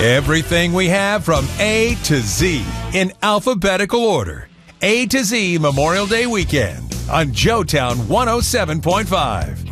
Everything we have from A to Z in alphabetical order. A to Z Memorial Day weekend on Joetown 107.5.